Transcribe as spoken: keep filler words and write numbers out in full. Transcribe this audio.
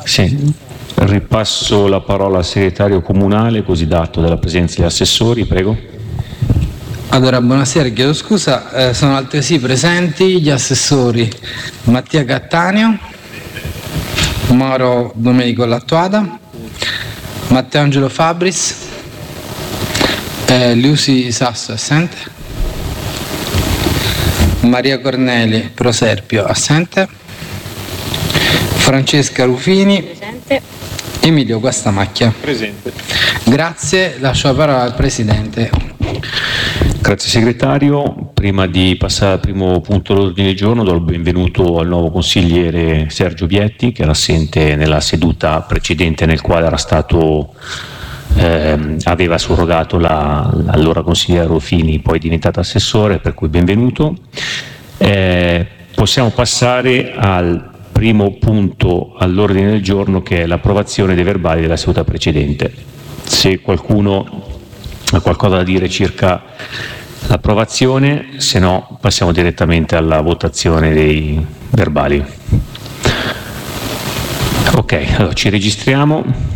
Sì. Ripasso la parola al segretario comunale, così dato della presenza degli assessori, prego. Allora, buonasera, chiedo scusa, eh, sono altresì presenti gli assessori Mattia Cattaneo, Mauro Domenico Lattuada, Matteo Angelo Fabris, eh, Lucy Sasso assente, Maria Corneli Proserpio assente, Francesca Rufini presente, Emilio Guastamacchia presente. Grazie, lascio la parola al Presidente. Grazie segretario. Prima di passare al primo punto dell'ordine del giorno do il benvenuto al nuovo consigliere Sergio Vietti, che era assente nella seduta precedente nel quale era stato eh, aveva surrogato la, l'allora consigliere Rufini, poi diventato assessore, per cui benvenuto. Eh, possiamo passare al primo punto all'ordine del giorno, che è l'approvazione dei verbali della seduta precedente. Se qualcuno ha qualcosa da dire circa l'approvazione, se no passiamo direttamente alla votazione dei verbali. Ok, allora ci registriamo.